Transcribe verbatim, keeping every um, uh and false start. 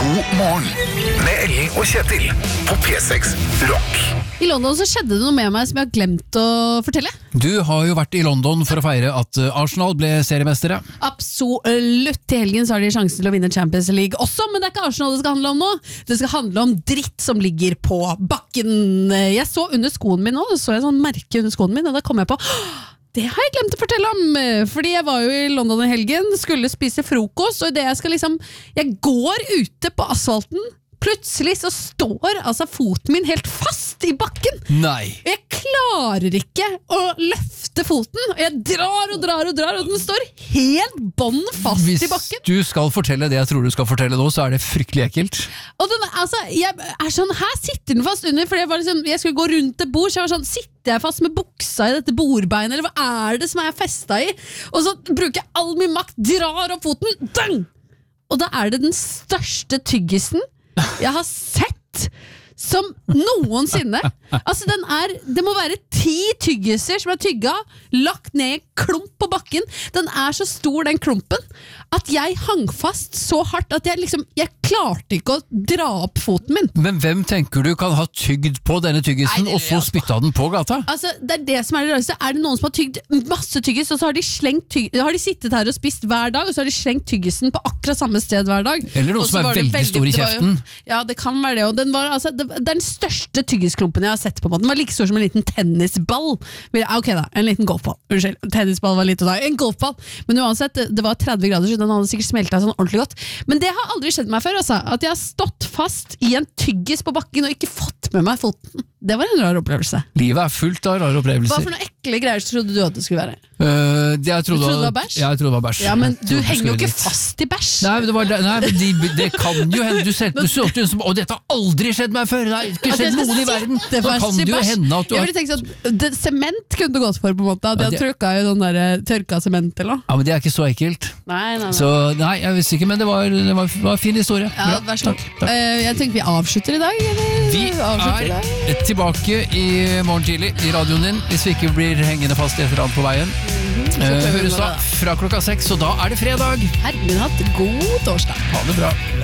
God morgen med Ellen og Kjetil på P seks Rock. I London så skjedde det noe med meg som jeg har glemt å fortelle. Du har jo vært i London for å feire at Arsenal ble seriemestere. Absolutt. Til helgen så har de sjansen til å vinne Champions League også, men det er ikke Arsenal det skal handle om nå. Det skal handle om dritt som ligger på bakken. Jeg så under skoen min nå, så jeg sånn merke under skoen min, og da kom jeg på det har jeg glemt å fortelle om, fordi jeg var jo i London i helgen, skulle spise frokost, og det jeg skal liksom, jeg går ute på asfalten, plutselig så står altså foten min helt fast i bakken. Nei. Jeg klarer ikke å løfte foten, og jeg drar og drar og drar, og den står helt bånd fast Hvis i bakken. du skal fortelle det jeg tror du skal fortelle nå, så er det fryktelig ekkelt. Og den, altså, jeg er sånn, her sitter den fast under, for jeg, var liksom, jeg skulle gå rundt et bord, så jeg var sånn, sitter jeg fast med buksa i dette bordbeinet, eller hva er det som jeg er festet i? Og så bruker jeg all min makt, drar opp foten, dang! Og da er det den største tyggisen jeg har sett som noensinne. Altså den er, det må være ti tyggiser som er tygga, lagt ned i en klump på bakken. Den er så stor, den klumpen, at jeg hang fast så hardt at jeg liksom, jeg klarte ikke å dra opp foten min. Men hvem tenker du kan ha tygd på denne tyggisen, Nei, det og så er- spytta den på gata? Altså, det er det som er det rareste. Er det noen som har tygd masse tyggis, og så har de, slengt tyg har de sittet her og spist hver dag, og så har de slengt tyggisen på akkurat samme sted hver dag. Eller noen Og så som er var det veldig stor i det var jo- kjeften. Ja, det kan være det. Og den var, altså, det, det er den største tyggisklumpen jeg har sett på en måte. Den var like stor som en liten tennisball. Men, ja, ok da, en liten golfball. Unnskyld, tennisball var lite da. En golfball. Men uansett, det, det var tretti grader, så den hadde sikkert smeltet sånn ordentlig godt. Men det har aldri skjedd meg før, altså. At jeg har stått fast i en tyggis på bakken og ikke fått med meg foten. Det var en rar opplevelse. Livet er fullt av rare Hva opplevelser. for noen ekle greier trodde du at det skulle være? Uh, jeg trodde, Du trodde det var bæsj? Ja, jeg trodde det var bæsj. Ja, men Jeg du trodde henger jo skulle ikke dit. fast i bæsj. Nei, men det, var, nei, men de, det kan jo hende. Du ser, du så ut som, og dette har aldri skjedd meg før. Det har ikke skjedd noen i verden. Det Da var kan det jo bæsj. hende at du Jeg har... ville tenkt at det, sement kunne du gått for på en måte. At Ja, jeg det- trykket i sånn der tørka sement eller noe. Ja, men det er ikke så ekkelt. Nei, nei, nei. Så nei, jeg visste ikke, men det var, det var, var en fin historie. Ja, Bra, vær så god. takk, takk. Eh, jeg tenker vi avslutter i dag, eller? Vi avslutter i dag. er tilbake i morgen tidlig i radioen din, hvis vi ikke blir hengende fast i et eller annet på veien. Så Eh, prøver vi høres nå da da. fra klokka seks, og da er det fredag. Herregud, hatt god torsdag. Ha det bra.